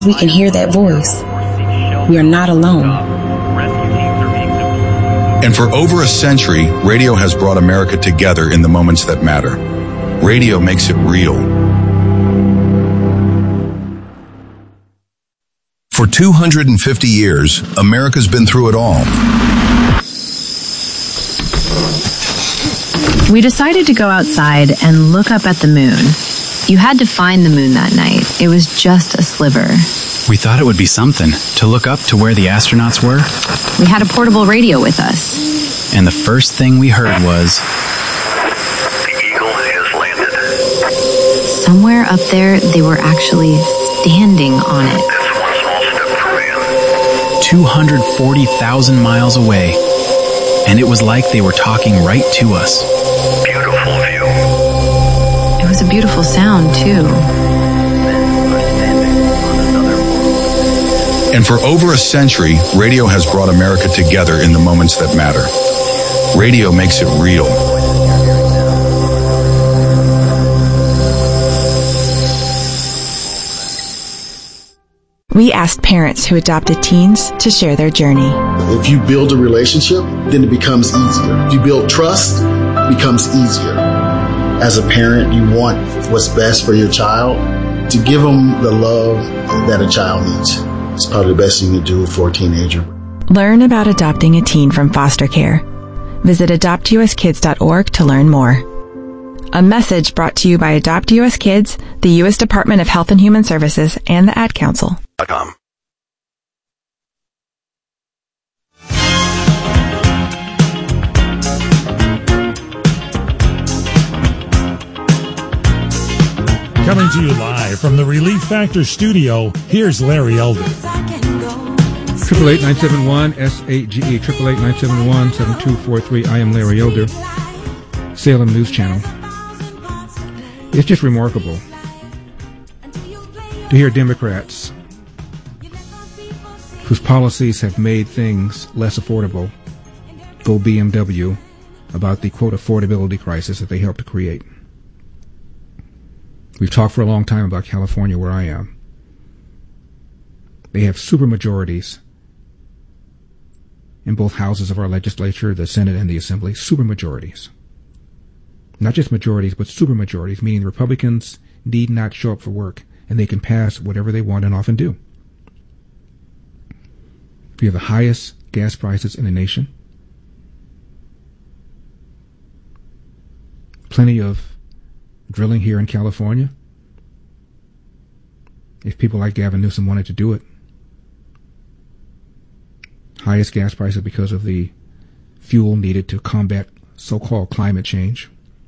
We can hear that voice. We are not alone. And for over a century, radio has brought America together in the moments that matter. Radio makes it real. For 250 years, America's been through it all. We decided to go outside and look up at the moon. You had to find the moon that night. It was just a sliver. We thought it would be something to look up to where the astronauts were. We had a portable radio with us. And the first thing we heard was... The Eagle has landed. Somewhere up there, they were actually standing on it. That's one small step for man. 240,000 miles away. And it was like they were talking right to us. Beautiful view. It was a beautiful sound, too. And for over a century, radio has brought America together in the moments that matter. Radio makes it real. We asked parents who adopted teens to share their journey. If you build a relationship, then it becomes easier. If you build trust, it becomes easier. As a parent, you want what's best for your child. To give them the love that a child needs. It's probably the best thing to do for a teenager. Learn about adopting a teen from foster care. Visit adoptuskids.org to learn more. A message brought to you by Adopt U.S. Kids, the U.S. Department of Health and Human Services, and the Ad Council. Coming to you live from the Relief Factor studio, here's Larry Elder. 888-971-SAGE, 888-971-7243. I am Larry Elder, Salem News Channel. It's just remarkable to hear Democrats whose policies have made things less affordable go BMW about the, quote, affordability crisis that they helped to create. We've talked for a long time about California, where I am. They have supermajorities in both houses of our legislature, the Senate and the Assembly, supermajorities. Not just majorities, but supermajorities, meaning Republicans need not show up for work, and they can pass whatever they want and often do. We have the highest gas prices in the nation. Plenty of drilling here in California, if people like Gavin Newsom wanted to do it. Highest gas prices because of the fuel needed to combat so-called climate change.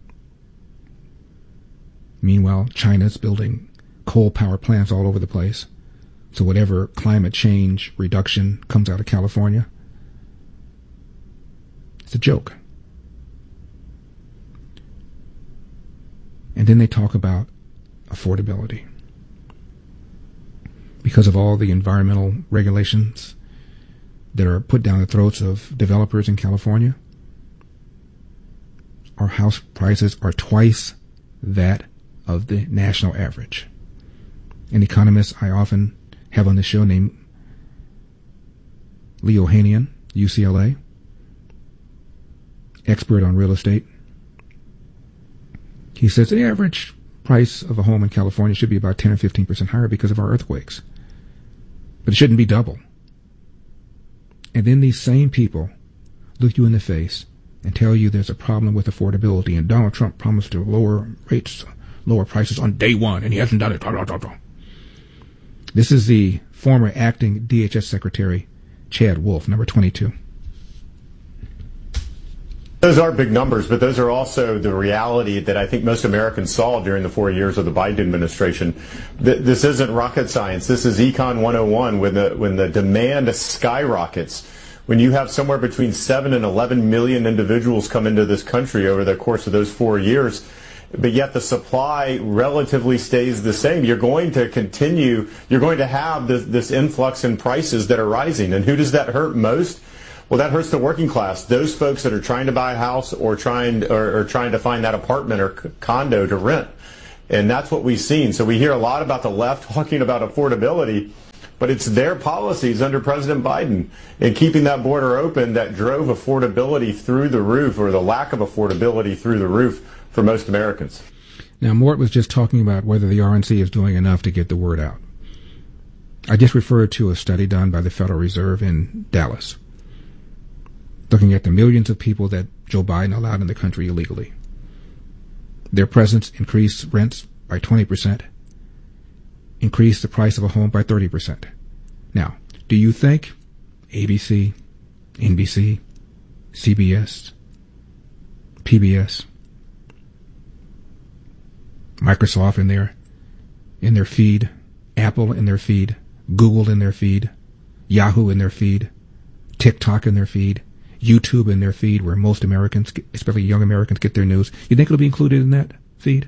Meanwhile, China's building coal power plants all over the place. So whatever climate change reduction comes out of California, it's a joke. And then they talk about affordability. Because of all the environmental regulations that are put down the throats of developers in California, our house prices are twice that of the national average. An economist I often have on the show named Leo Hanian, UCLA, expert on real estate. He says the average price of a home in California should be about 10 or 15% higher because of our earthquakes. But it shouldn't be double. And then these same people look you in the face and tell you there's a problem with affordability, and Donald Trump promised to lower rates, lower prices on day one, and he hasn't done it. This is the former acting DHS Secretary, Chad Wolf, number 22. Those are big numbers, but those are also the reality that I think most Americans saw during the 4 years of the Biden administration. This isn't rocket science. This is Econ 101. When the demand skyrockets, when you have somewhere between 7 and 11 million individuals come into this country over the course of those 4 years, but yet the supply relatively stays the same, you're going to have this influx in prices that are rising. And who does that hurt most? Well, that hurts the working class, those folks that are trying to buy a house or trying to find that apartment or condo to rent. And that's what we've seen. So we hear a lot about the left talking about affordability, but it's their policies under President Biden in keeping that border open that drove affordability through the roof, or the lack of affordability through the roof for most Americans. Now, Mort was just talking about whether the RNC is doing enough to get the word out. I just referred to a study done by the Federal Reserve in Dallas, looking at the millions of people that Joe Biden allowed in the country illegally. Their presence increased rents by 20%, increased the price of a home by 30%. Now, do you think ABC, NBC, CBS, PBS, Microsoft in their feed, Apple in their feed, Google in their feed, Yahoo in their feed, TikTok in their feed, YouTube in their feed, where most Americans, especially young Americans, get their news, you think it'll be included in that feed?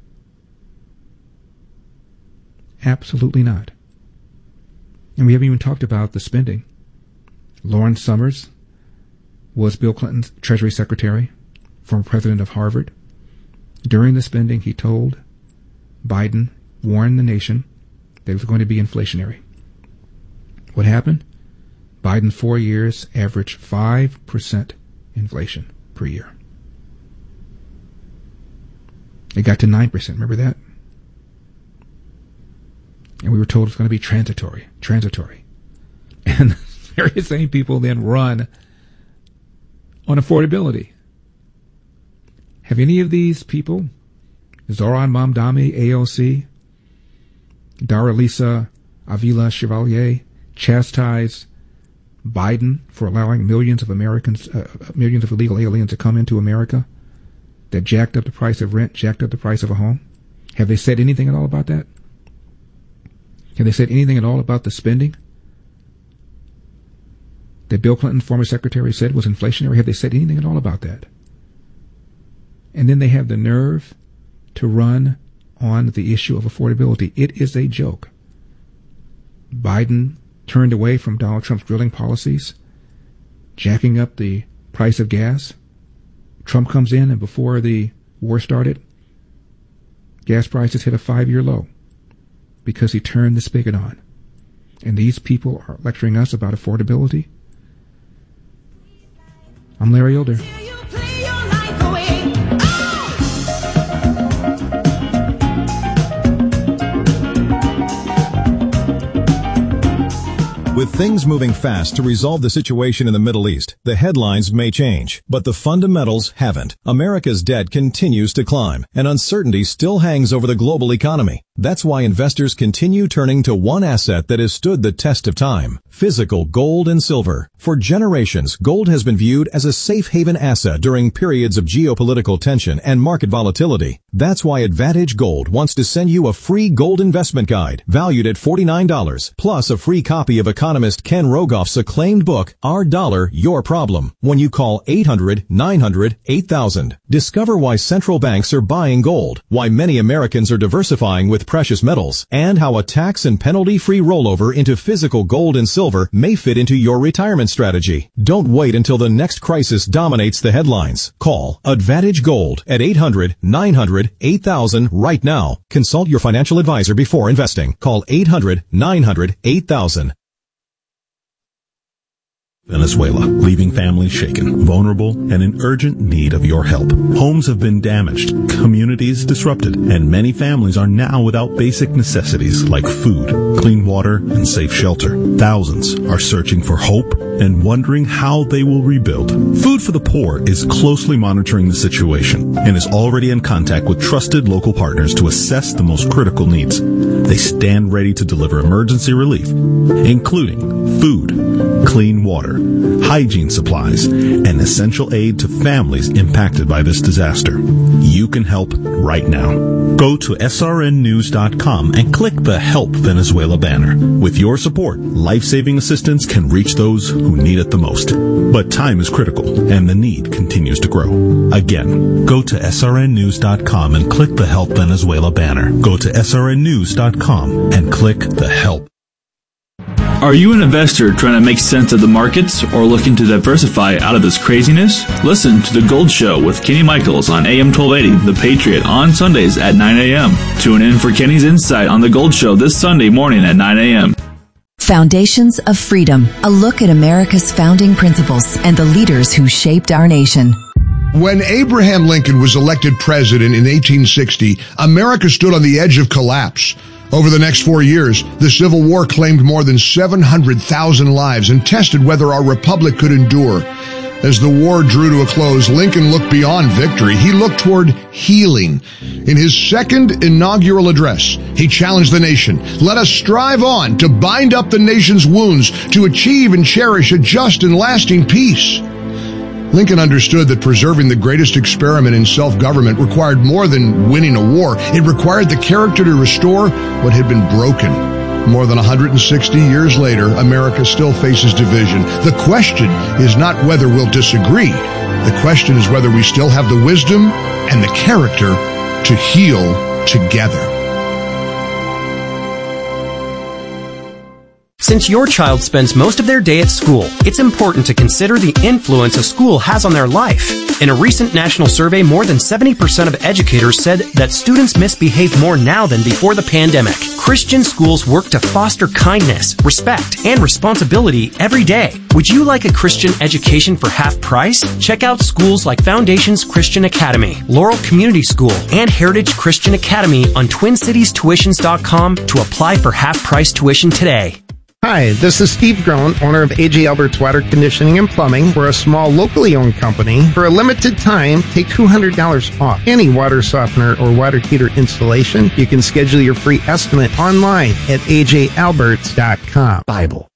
Absolutely not. And we haven't even talked about the spending. Lawrence Summers was Bill Clinton's Treasury Secretary, former president of Harvard. During the spending, he told Biden, warned the nation that it was going to be inflationary. What happened? Biden 4 years averaged 5% inflation per year. It got to 9%. Remember that? And we were told it's going to be transitory. And the very same people then run on affordability. Have any of these people, Zoran Mamdani, AOC, Daralisa Avila Chevalier, chastised Biden for allowing millions of Americans, millions of illegal aliens to come into America, that jacked up the price of rent, jacked up the price of a home? Have they said anything at all about that? Have they said anything at all about the spending that Bill Clinton, former secretary, said was inflationary? Have they said anything at all about that? And then they have the nerve to run on the issue of affordability. It is a joke. Biden turned away from Donald Trump's drilling policies, jacking up the price of gas. Trump comes in, and before the war started, gas prices hit a 5-year low because he turned the spigot on. And these people are lecturing us about affordability. I'm Larry Elder. With things moving fast to resolve the situation in the Middle East, the headlines may change, but the fundamentals haven't. America's debt continues to climb, and uncertainty still hangs over the global economy. That's why investors continue turning to one asset that has stood the test of time: physical gold and silver. For generations, gold has been viewed as a safe haven asset during periods of geopolitical tension and market volatility. That's why Advantage Gold wants to send you a free gold investment guide valued at $49, plus a free copy of economist Ken Rogoff's acclaimed book, Our Dollar, Your Problem, when you call 800-900-8000. Discover why central banks are buying gold, why many Americans are diversifying with precious metals, and how a tax and penalty-free rollover into physical gold and silver may fit into your retirement strategy. Don't wait until the next crisis dominates the headlines. Call Advantage Gold at 800-900-8000 right now. Consult your financial advisor before investing. Call 800-900-8000. Venezuela, leaving families shaken, vulnerable, and in urgent need of your help. Homes have been damaged, communities disrupted, and many families are now without basic necessities like food, clean water, and safe shelter. Thousands are searching for hope and wondering how they will rebuild. Food for the Poor is closely monitoring the situation and is already in contact with trusted local partners to assess the most critical needs. They stand ready to deliver emergency relief, including food, clean water, hygiene supplies, and essential aid to families impacted by this disaster. You can help right now. Go to srnnews.com and click the Help Venezuela banner. With your support, life-saving assistance can reach those who need it the most. But time is critical, and the need continues to grow. Again, go to srnnews.com and click the Help Venezuela banner. Go to srnnews.com and click the Help. Are you an investor trying to make sense of the markets or looking to diversify out of this craziness? Listen to The Gold Show with Kenny Michaels on AM 1280, The Patriot, on Sundays at 9 a.m. Tune in for Kenny's insight on The Gold Show this Sunday morning at 9 a.m. Foundations of Freedom, a look at America's founding principles and the leaders who shaped our nation. When Abraham Lincoln was elected president in 1860, America stood on the edge of collapse. Over the next 4 years, the Civil War claimed more than 700,000 lives and tested whether our republic could endure. As the war drew to a close, Lincoln looked beyond victory. He looked toward healing. In his second inaugural address, he challenged the nation. Let us strive on to bind up the nation's wounds, to achieve and cherish a just and lasting peace. Lincoln understood that preserving the greatest experiment in self-government required more than winning a war. It required the character to restore what had been broken. More than 160 years later, America still faces division. The question is not whether we'll disagree. The question is whether we still have the wisdom and the character to heal together. Since your child spends most of their day at school, it's important to consider the influence a school has on their life. In a recent national survey, more than 70% of educators said that students misbehave more now than before the pandemic. Christian schools work to foster kindness, respect, and responsibility every day. Would you like a Christian education for half price? Check out schools like Foundations Christian Academy, Laurel Community School, and Heritage Christian Academy on TwinCitiesTuitions.com to apply for half price tuition today. Hi, this is Steve Groen, owner of A.J. Albert's Water Conditioning and Plumbing. We're a small, locally owned company. For a limited time, take $200 off any water softener or water heater installation. You can schedule your free estimate online at ajalberts.com. Bible.